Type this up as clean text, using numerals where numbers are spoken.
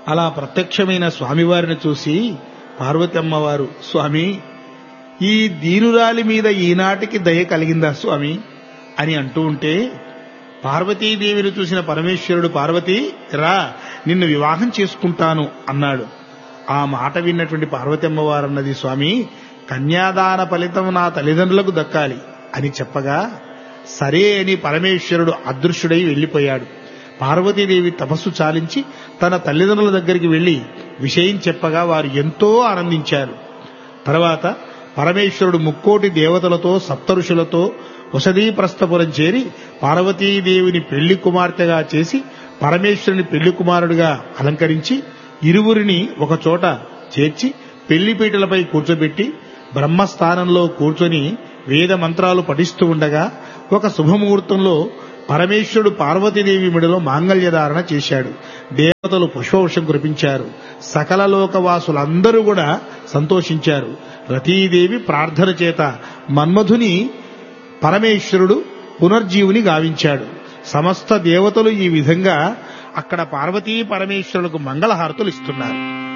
అలా ప్రత్యక్షమైన స్వామివారిని చూసి పార్వతి అమ్మవారు, స్వామి, ఈ దీనురాలి మీద ఈనాటికి దయ కలిగిందా స్వామి అని అంటూ ఉంటే, పార్వతీదేవిని చూసిన పరమేశ్వరుడు, పార్వతీ రా, నిన్ను వివాహం చేసుకుంటాను అన్నాడు. ఆ మాట విన్నటువంటి పార్వతి అమ్మవారు అన్నది, స్వామి, కన్యాదాన ఫలితం నా తల్లిదండ్రులకు దక్కాలి అని చెప్పగా, సరే అని పరమేశ్వరుడు అదృశ్యుడై వెళ్లిపోయాడు. పార్వతీదేవి తపస్సు చాలించి తన తల్లిదండ్రుల దగ్గరికి వెళ్లి విషయం చెప్పగా వారు ఎంతో ఆనందించారు. తర్వాత పరమేశ్వరుడు ముక్కోటి దేవతలతో సప్తఋషులతో వసదీప్రస్థపురం చేరి పార్వతీదేవిని పెళ్లి కుమార్తెగా చేసి పరమేశ్వరుని పెళ్లి కుమారుడిగా అలంకరించి ఇరువురిని ఒకచోట చేర్చి పెళ్లిపీటలపై కూర్చోబెట్టి బ్రహ్మస్థానంలో కూర్చొని వేద మంత్రాలు పఠిస్తూ ఉండగా ఒక శుభముహూర్తంలో పరమేశ్వరుడు పార్వతీదేవి మెడలో మాంగళ్యధారణ చేశాడు. దేవతలు పుష్పవర్షం కురిపించారు. సకల లోకవాసులందరూ కూడా సంతోషించారు. రతీదేవి ప్రార్థన చేత మన్మధుని పరమేశ్వరుడు పునర్జీవుని గావించాడు. సమస్త దేవతలు ఈ విధంగా అక్కడ పార్వతీ పరమేశ్వరులకు మంగళహారతులు ఇస్తున్నారు.